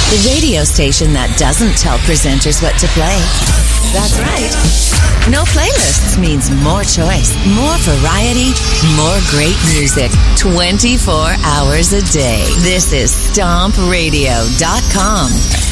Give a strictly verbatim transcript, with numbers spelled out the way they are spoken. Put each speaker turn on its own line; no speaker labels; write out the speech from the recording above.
The radio station that doesn't tell presenters what to play. That's right. No playlists means more choice, more variety, more great music, twenty-four hours a day. This is stomp radio dot com.